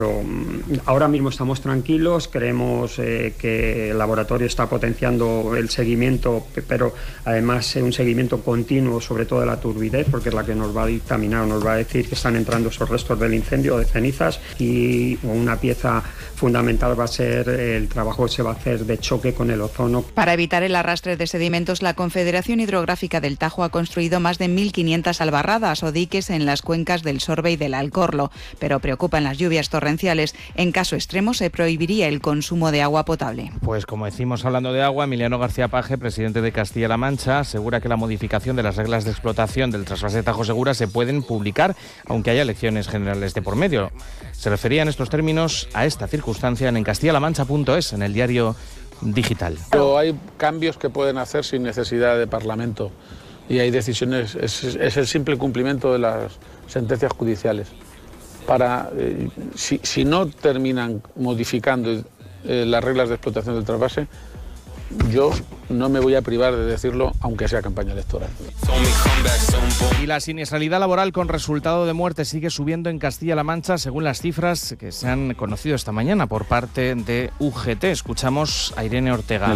Ahora mismo estamos tranquilos, creemos que el laboratorio está potenciando el seguimiento, pero además un seguimiento continuo, sobre todo de la turbidez, porque es la que nos va a dictaminar, nos va a decir que están entrando esos restos del incendio, de cenizas, y una pieza fundamental va a ser el trabajo que se va a hacer de choque con el ozono. Para evitar el arrastre de sedimentos, la Confederación Hidrográfica del Tajo ha construido más de 1.500 albarradas o diques en las cuencas del Sorbe y del Alcorlo, pero preocupan las lluvias torrenciales. En caso extremo se prohibiría el consumo de agua potable. Pues como decimos hablando de agua, Emiliano García Paje, presidente de Castilla-La Mancha, asegura que la modificación de las reglas de explotación del trasvase Tajo Segura se pueden publicar, aunque haya elecciones generales de por medio. Se refería en estos términos a esta circunstancia en castillalamancha.es, en el diario digital. Pero hay cambios que pueden hacer sin necesidad de Parlamento y hay decisiones, es el simple cumplimiento de las sentencias judiciales. Si no terminan modificando las reglas de explotación del trasvase, yo no me voy a privar de decirlo, aunque sea campaña electoral. Y la siniestralidad laboral con resultado de muerte sigue subiendo en Castilla-La Mancha, según las cifras que se han conocido esta mañana por parte de UGT. Escuchamos a Irene Ortega.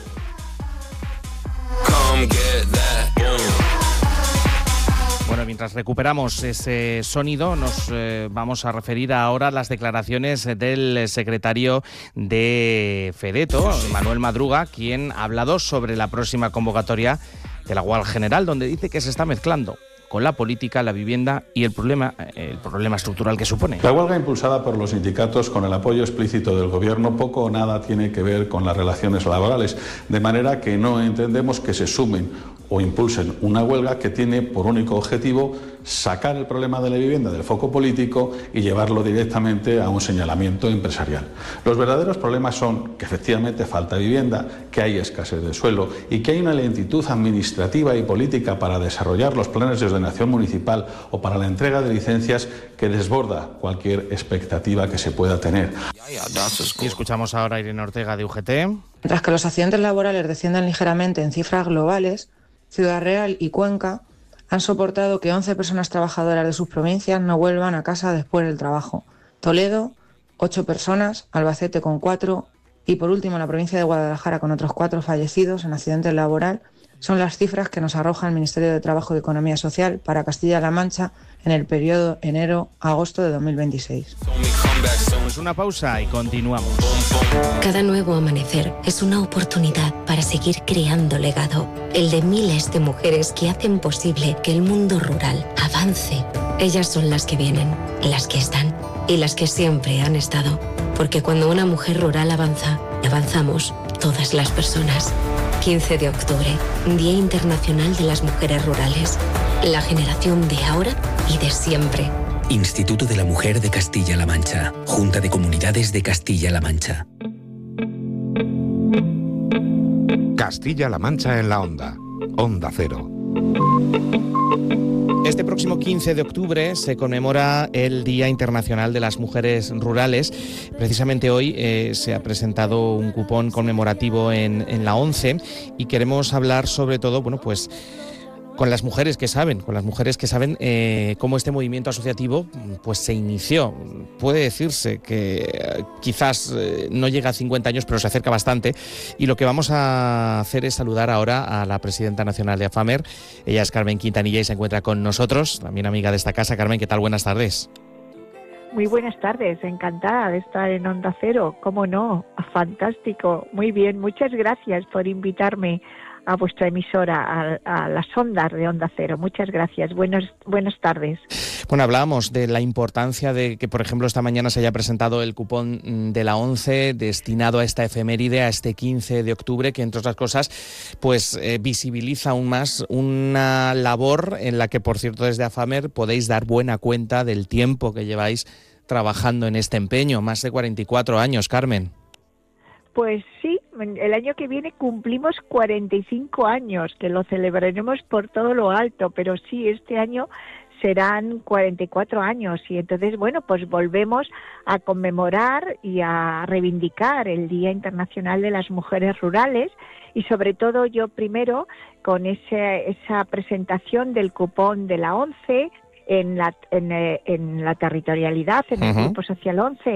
Bueno, mientras recuperamos ese sonido, nos vamos a referir ahora a las declaraciones del secretario de Fedeto, Manuel Madruga, quien ha hablado sobre la próxima convocatoria de la huelga general, donde dice que se está mezclando con la política, la vivienda y el problema estructural que supone. La huelga impulsada por los sindicatos con el apoyo explícito del Gobierno poco o nada tiene que ver con las relaciones laborales, de manera que no entendemos que se sumen o impulsen una huelga que tiene por único objetivo sacar el problema de la vivienda del foco político y llevarlo directamente a un señalamiento empresarial. Los verdaderos problemas son que efectivamente falta vivienda, que hay escasez de suelo y que hay una lentitud administrativa y política para desarrollar los planes de ordenación municipal o para la entrega de licencias que desborda cualquier expectativa que se pueda tener. Y escuchamos ahora a Irene Ortega de UGT. Mientras que los accidentes laborales descienden ligeramente en cifras globales, Ciudad Real y Cuenca han soportado que 11 personas trabajadoras de sus provincias no vuelvan a casa después del trabajo. Toledo, 8 personas, Albacete con 4 y por último la provincia de Guadalajara con otros 4 fallecidos en accidentes laboral son las cifras que nos arroja el Ministerio de Trabajo y Economía Social para Castilla-La Mancha en el periodo enero-agosto de 2026. Pues una pausa y continuamos. Cada nuevo amanecer es una oportunidad para seguir creando legado, el de miles de mujeres que hacen posible que el mundo rural avance. Ellas son las que vienen, las que están y las que siempre han estado, porque cuando una mujer rural avanza, avanzamos todas las personas. 15 de octubre, Día Internacional de las Mujeres Rurales. La generación de ahora y de siempre. Instituto de la Mujer de Castilla-La Mancha. Junta de Comunidades de Castilla-La Mancha. Castilla-La Mancha en la onda. Onda Cero. Este próximo 15 de octubre se conmemora el Día Internacional de las Mujeres Rurales. Precisamente hoy se ha presentado un cupón conmemorativo en la ONCE y queremos hablar sobre todo, bueno, pues con las mujeres que saben cómo este movimiento asociativo pues se inició. Puede decirse que quizás no llega a 50 años, pero se acerca bastante. Y lo que vamos a hacer es saludar ahora a la presidenta nacional de AFAMER. Ella es Carmen Quintanilla y se encuentra con nosotros, también amiga de esta casa. Carmen, ¿qué tal? Buenas tardes. Muy buenas tardes, encantada de estar en Onda Cero. ¿Cómo no? Fantástico, muy bien. Muchas gracias por invitarme a vuestra emisora, a las ondas de Onda Cero. Muchas gracias. Buenas tardes. Bueno, hablábamos de la importancia de que, por ejemplo, esta mañana se haya presentado el cupón de la ONCE destinado a esta efeméride, a este 15 de octubre, que, entre otras cosas, pues visibiliza aún más una labor en la que, por cierto, desde AFAMER podéis dar buena cuenta del tiempo que lleváis trabajando en este empeño. Más de 44 años, Carmen. Pues sí, el año que viene cumplimos 45 años, que lo celebraremos por todo lo alto, pero sí, este año serán 44 años y entonces, bueno, pues volvemos a conmemorar y a reivindicar el Día Internacional de las Mujeres Rurales y sobre todo yo primero con esa presentación del cupón de la ONCE en la territorialidad, en el Grupo Social 11,